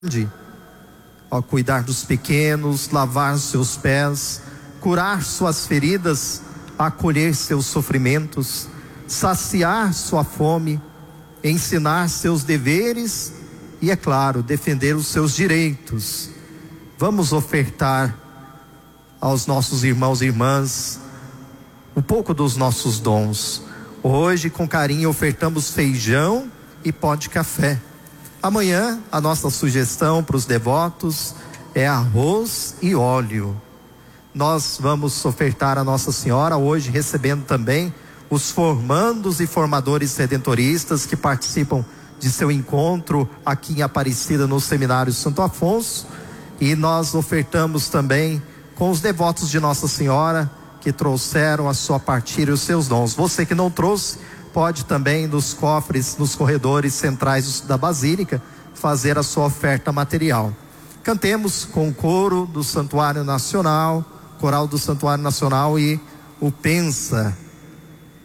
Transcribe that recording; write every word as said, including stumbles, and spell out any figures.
Ó, cuidar dos pequenos, lavar seus pés, curar suas feridas, acolher seus sofrimentos, saciar sua fome, ensinar seus deveres e, é claro, defender os seus direitos. Vamos ofertar aos nossos irmãos e irmãs um pouco dos nossos dons. Hoje, com carinho, ofertamos feijão e pó de café. Amanhã, a nossa sugestão para os devotos é arroz e óleo. Nós vamos ofertar a Nossa Senhora hoje, recebendo também os formandos e formadores redentoristas que participam de seu encontro aqui em Aparecida, no Seminário Santo Afonso. E nós ofertamos também com os devotos de Nossa Senhora que trouxeram a sua partilha e os seus dons. Você que não trouxe, pode também nos cofres, nos corredores centrais da Basílica, fazer a sua oferta material. Cantemos com o coro do Santuário Nacional, coral do Santuário Nacional e o Pensa.